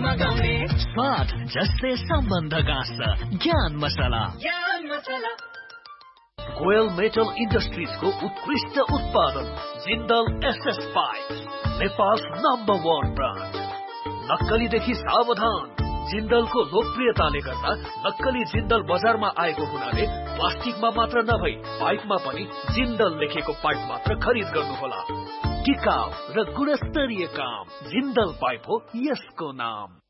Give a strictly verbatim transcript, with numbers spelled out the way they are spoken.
स्वाद जस्तै सम्बन्ध गाँस्छ ज्ञान मसला गोयल मेटल इन्डस्ट्रिजको उत्कृष्ट उत्पादन Jindal SS pipe Nepal number one brand नक्कलीदेखि सावधान जिन्दलको लोकप्रियताले गर्दा नक्कली जिन्दल बजारमा आएको हुनाले प्लास्टिकमा मात्र नभई पाइपमा पनि जिन्दल लेखेको पाइप मात्र खरिद गर्नुहोला टिकाउ र गुणस्तरीय काम जिन्दल पाइप हो यसको नाम